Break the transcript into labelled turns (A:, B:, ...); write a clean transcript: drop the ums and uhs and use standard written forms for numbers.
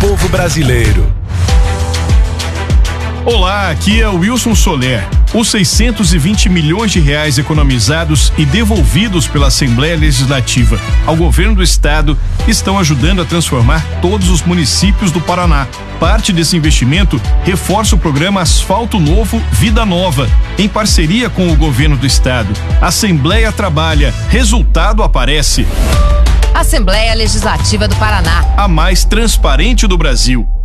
A: povo brasileiro.
B: Olá, aqui é o Wilson Soler. Os 620 milhões de reais economizados e devolvidos pela Assembleia Legislativa ao governo do estado estão ajudando a transformar todos os municípios do Paraná. Parte desse investimento reforça o programa Asfalto Novo, Vida Nova, em parceria com o governo do estado. A Assembleia trabalha, resultado aparece.
C: Assembleia Legislativa do Paraná.
B: A mais transparente do Brasil.